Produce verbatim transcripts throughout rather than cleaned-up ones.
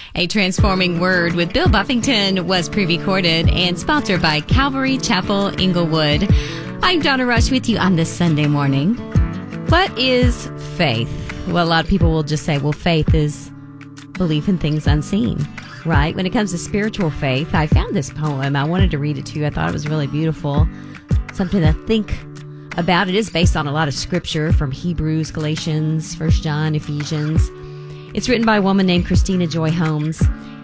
A Transforming Word with Bill Buffington was pre-recorded and sponsored by Calvary Chapel, Inglewood. I'm Donna Rush with you on this Sunday morning. What is faith? Well, a lot of people will just say, well, faith is belief in things unseen, right? When it comes to spiritual faith, I found this poem. I wanted to read it to you. I thought it was really beautiful. Something to think about. It is based on a lot of scripture from Hebrews, Galatians, First John, Ephesians. It's written by a woman named Christina Joy Holmes.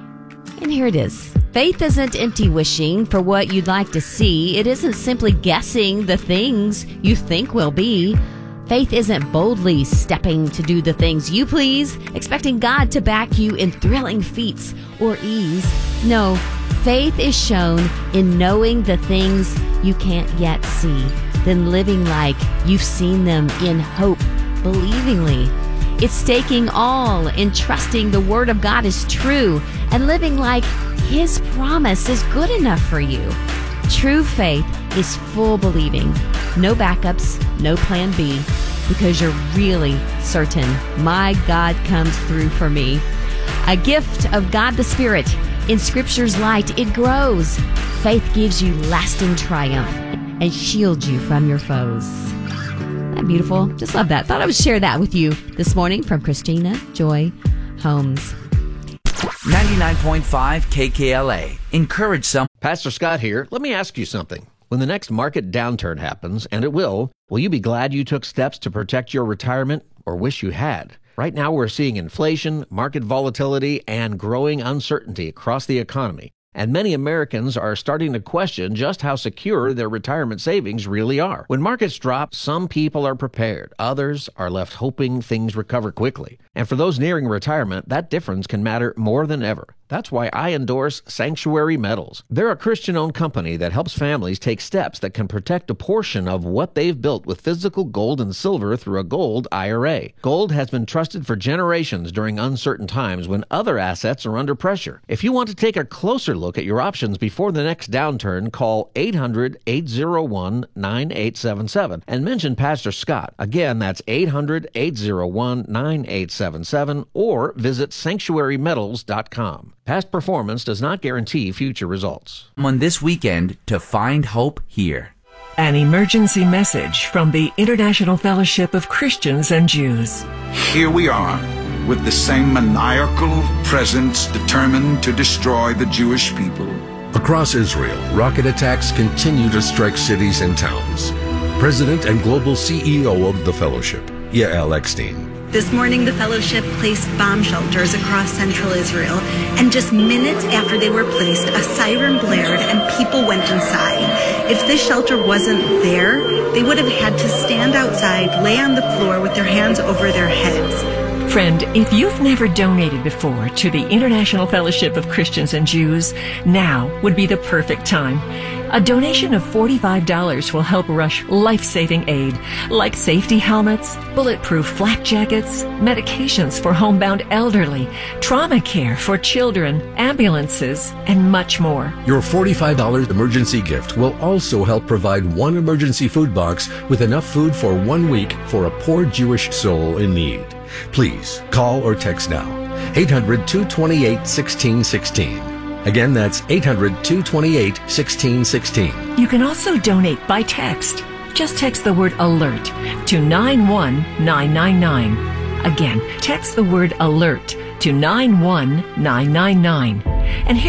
And here it is. Faith isn't empty wishing for what you'd like to see. It isn't simply guessing the things you think will be. Faith isn't boldly stepping to do the things you please, expecting God to back you in thrilling feats or ease. No, faith is shown in knowing the things you can't yet see, then living like you've seen them in hope, believingly. It's staking all in trusting the Word of God is true and living like His promise is good enough for you. True faith is full believing. No backups, no plan B, because you're really certain my God comes through for me. A gift of God the Spirit. In Scripture's light, it grows. Faith gives you lasting triumph and shields you from your foes. Isn't that beautiful? Just love that. Thought I would share that with you this morning from Christina Joy Holmes. ninety-nine point five K K L A. Encourage some. Pastor Scott here. Let me ask you something. When the next market downturn happens, and it will, will you be glad you took steps to protect your retirement or wish you had? Right now we're seeing inflation, market volatility, and growing uncertainty across the economy. And many Americans are starting to question just how secure their retirement savings really are. When markets drop, some people are prepared. Others are left hoping things recover quickly. And for those nearing retirement, that difference can matter more than ever. That's why I endorse Sanctuary Metals. They're a Christian-owned company that helps families take steps that can protect a portion of what they've built with physical gold and silver through a gold I R A. Gold has been trusted for generations during uncertain times when other assets are under pressure. If you want to take a closer look at your options before the next downturn, call eight hundred, eight oh one, nine eight seven seven and mention Pastor Scott. Again, that's eight hundred, eight oh one, nine eight seven seven or visit sanctuary metals dot com. Past performance does not guarantee future results. On this weekend to find hope here. An emergency message from the International Fellowship of Christians and Jews. Here we are, with the same maniacal presence determined to destroy the Jewish people. Across Israel, rocket attacks continue to strike cities and towns. President and global C E O of the Fellowship, Yael Eckstein. This morning, the Fellowship placed bomb shelters across central Israel, and just minutes after they were placed, a siren blared and people went inside. If this shelter wasn't there, they would have had to stand outside, lay on the floor with their hands over their heads. Friend, if you've never donated before to the International Fellowship of Christians and Jews, now would be the perfect time. A donation of forty-five dollars will help rush life-saving aid, like safety helmets, bulletproof flak jackets, medications for homebound elderly, trauma care for children, ambulances, and much more. Your forty-five dollars emergency gift will also help provide one emergency food box with enough food for one week for a poor Jewish soul in need. Please call or text now. eight hundred, two two eight, one six one six. Again, that's eight hundred, two two eight, one six one six. You can also donate by text. Just text the word ALERT to nine one nine nine nine. Again, text the word ALERT to nine one nine nine nine. And here